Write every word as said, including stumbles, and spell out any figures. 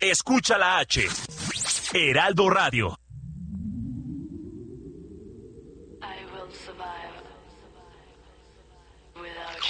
escucha la H. Heraldo Radio. I will survive.